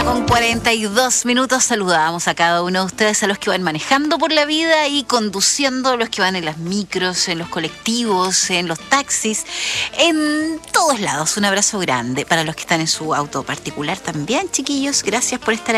8:42. Saludamos a cada uno de ustedes, a los que van manejando por la vida y conduciendo, a los que van en las micros, en los colectivos, en los taxis, en todos lados. Un abrazo grande para los que están en su auto particular también, chiquillos. Gracias por estar